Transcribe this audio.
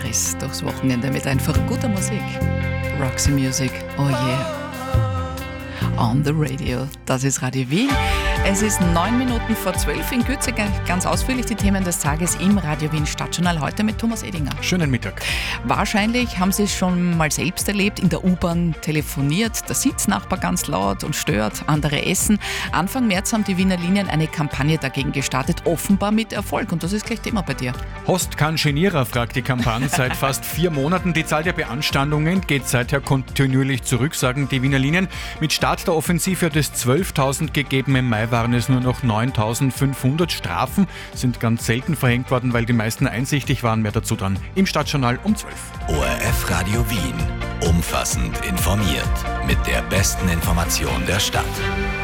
Stress durchs Wochenende mit einfach guter Musik. Roxy Music, oh yeah. On the radio, das ist Radio Wien. Es ist 9 Minuten vor 12 in Kürze, ganz ausführlich die Themen des Tages im Radio Wien Stadtjournal, heute mit Thomas Edinger. Schönen Mittag. Wahrscheinlich haben Sie es schon mal selbst erlebt, in der U-Bahn telefoniert, der Sitznachbar ganz laut und stört, andere essen. Anfang März haben die Wiener Linien eine Kampagne dagegen gestartet, offenbar mit Erfolg, und das ist gleich Thema bei dir. Host kein Genierer, fragt die Kampagne seit fast 4 Monaten. Die Zahl der Beanstandungen geht seither kontinuierlich zurück, sagen die Wiener Linien. Mit Start der Offensive hat es 12.000 gegeben, im Mai waren es nur noch 9.500. Strafen sind ganz selten verhängt worden, weil die meisten einsichtig waren. Mehr dazu dann im Stadtjournal um 12. ORF Radio Wien. Umfassend informiert. Mit der besten Information der Stadt.